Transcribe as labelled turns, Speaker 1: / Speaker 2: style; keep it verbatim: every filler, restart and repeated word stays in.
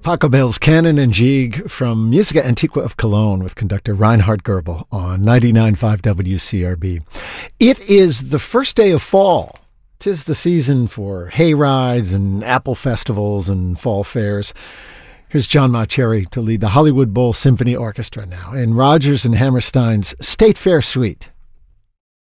Speaker 1: Pachelbel's Canon and Gigue from Musica Antiqua of Cologne with conductor Reinhard Goebel on ninety-nine point five W C R B. It is the first day of fall. 'Tis the season for hay rides and apple festivals and fall fairs. Here's John Mauceri to lead the Hollywood Bowl Symphony Orchestra now in Rodgers and Hammerstein's State Fair Suite.